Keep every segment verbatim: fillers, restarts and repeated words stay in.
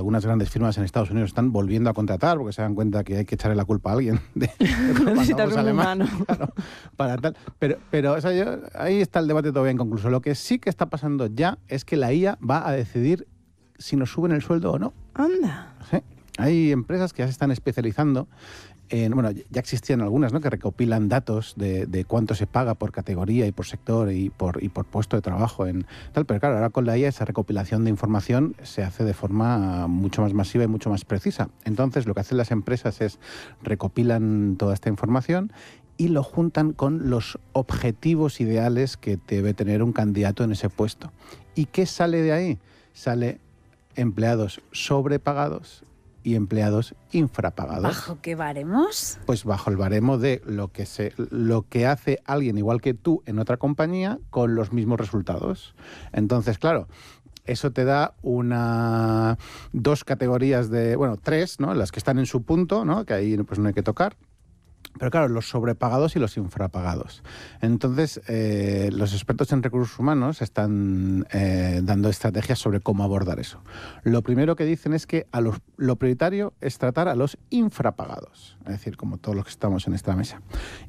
algunas grandes firmas en Estados Unidos están volviendo a contratar porque se dan cuenta que hay que echarle la culpa a alguien. De, de Necesitas un humano. Claro, para tal. Pero, pero o sea, yo, ahí está el debate todavía inconcluso. Lo que sí que está pasando ya es que la I A va a decidir si nos suben el sueldo o no. Anda. Sí. Hay empresas que ya se están especializando en, bueno, ya existían algunas, ¿no?, que recopilan datos de, de cuánto se paga por categoría y por sector y por, y por puesto de trabajo en tal, pero claro, ahora con la I A esa recopilación de información se hace de forma mucho más masiva y mucho más precisa. Entonces, lo que hacen las empresas es recopilan toda esta información y lo juntan con los objetivos ideales que debe tener un candidato en ese puesto. ¿Y qué sale de ahí? Sale empleados sobrepagados y empleados infrapagados. ¿Bajo qué baremos? Pues bajo el baremo de lo que se, lo que hace alguien igual que tú en otra compañía con los mismos resultados. Entonces, claro, eso te da una dos categorías de, bueno, tres, ¿no?, las que están en su punto, ¿no?, que ahí pues no hay que tocar. Pero claro, los sobrepagados y los infrapagados. Entonces, eh, los expertos en recursos humanos están eh, dando estrategias sobre cómo abordar eso. Lo primero que dicen es que a los, lo prioritario es tratar a los infrapagados, es decir, como todos los que estamos en esta mesa.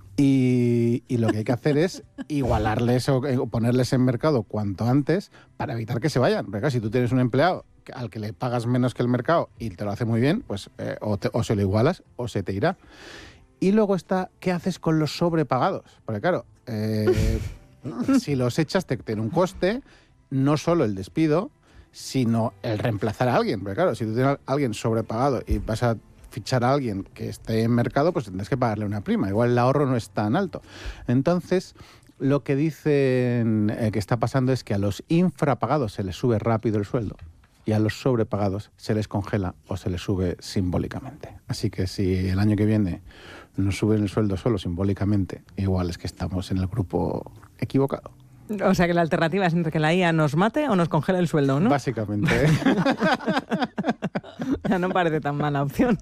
Y, y lo que hay que hacer es igualarles o, o ponerles en mercado cuanto antes para evitar que se vayan. Porque claro, si tú tienes un empleado al que le pagas menos que el mercado y te lo hace muy bien, pues eh, o, te, o se lo igualas o se te irá. Y luego está, ¿qué haces con los sobrepagados? Porque claro, eh, si los echas te tiene un coste, no solo el despido, sino el reemplazar a alguien. Porque claro, si tú tienes a alguien sobrepagado y vas a fichar a alguien que esté en mercado, pues tendrás que pagarle una prima. Igual el ahorro no es tan alto. Entonces, lo que dicen eh, que está pasando es que a los infrapagados se les sube rápido el sueldo y a los sobrepagados se les congela o se les sube simbólicamente. Así que si el año que viene nos suben el sueldo solo simbólicamente, igual es que estamos en el grupo equivocado. O sea que la alternativa es entre que la I A nos mate o nos congele el sueldo, ¿no? Básicamente. Ya no parece tan mala opción.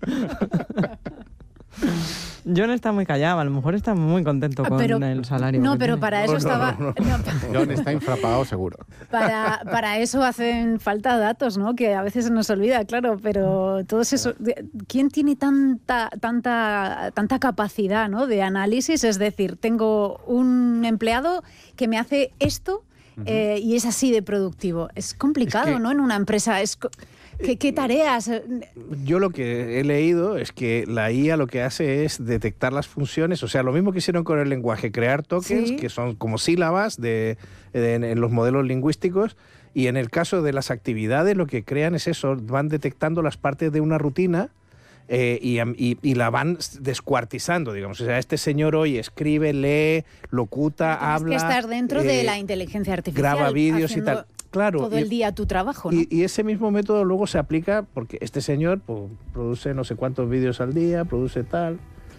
John está muy callado, a lo mejor está muy contento con pero, el salario. No, pero tiene. para eso no, estaba... No, no, no. John está infrapagado seguro. Para, para eso hacen falta datos, ¿no?, que a veces se nos olvida, claro, pero todos esos... ¿Quién tiene tanta, tanta, tanta capacidad, ¿no?, de análisis? Es decir, tengo un empleado que me hace esto eh, y es así de productivo. Es complicado, es que, ¿no?, en una empresa. Es... ¿Qué, ¿Qué tareas? Yo lo que he leído es que la I A lo que hace es detectar las funciones, o sea, lo mismo que hicieron con el lenguaje, crear tokens, ¿sí?, que son como sílabas de, de, en los modelos lingüísticos, y en el caso de las actividades lo que crean es eso, van detectando las partes de una rutina eh, y, y, y la van descuartizando, digamos. O sea, este señor hoy escribe, lee, locuta, Tienes habla... que estar dentro eh, de la inteligencia artificial. Graba vídeos y tal. Claro, todo el y, día tu trabajo, ¿no? Y, y ese mismo método luego se aplica porque este señor pues, produce no sé cuántos vídeos al día, produce tal.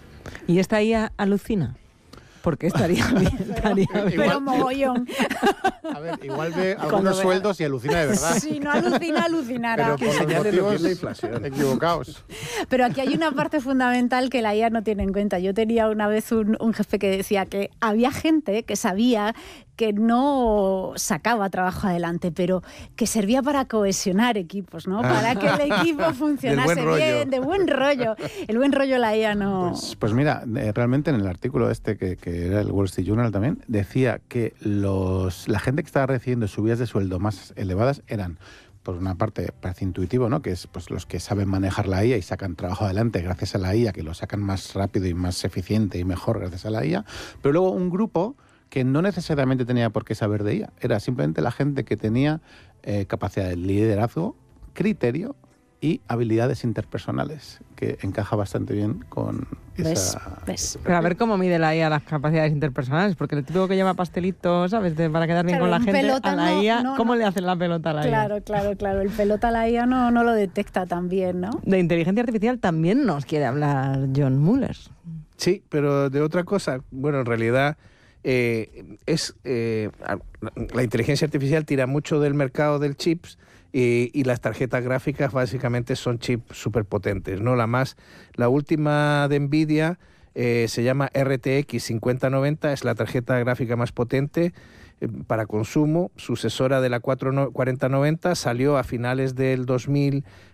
¿Y esta I A alucina? Porque estaría bien, estaría bien. Pero mogollón. A ver, igual ve algunos vea... sueldos y alucina de verdad. Si no alucina, alucinará. Pero por los motivos la inflación. Equivocados. Pero aquí hay una parte fundamental que la I A no tiene en cuenta. Yo tenía una vez un, un jefe que decía que había gente que sabía que no sacaba trabajo adelante, pero que servía para cohesionar equipos, ¿no? Para que el equipo funcionase bien, de buen rollo. El buen rollo la I A no... Pues, pues mira, realmente en el artículo este, que, que era el Wall Street Journal también, decía que los, la gente que estaba recibiendo subidas de sueldo más elevadas eran, por una parte, parece intuitivo, ¿no?, que es pues los que saben manejar la I A y sacan trabajo adelante gracias a la I A, que lo sacan más rápido y más eficiente y mejor gracias a la I A, pero luego un grupo que no necesariamente tenía por qué saber de I A, era simplemente la gente que tenía eh, capacidad de liderazgo, criterio y habilidades interpersonales, que encaja bastante bien con ¿Ves? esa... ¿Ves? Pero a ver cómo mide la I A las capacidades interpersonales, porque el típico que lleva pastelitos, ¿sabes?, de, para quedar bien claro, con la gente, pelota, a la no, I A, no, ¿cómo no. le hacen la pelota a la claro, I A? Claro, claro, claro. El pelota a la I A no, no lo detecta tan bien, ¿no? De inteligencia artificial también nos quiere hablar John Mueller. Sí, pero de otra cosa, bueno, en realidad... Eh, es eh, la inteligencia artificial tira mucho del mercado del chips y, y las tarjetas gráficas básicamente son chips súper potentes, ¿no? La más, la última de Nvidia eh, se llama R T X cincuenta noventa, es la tarjeta gráfica más potente eh, para consumo, sucesora de la cuarenta noventa, salió a finales del dos mil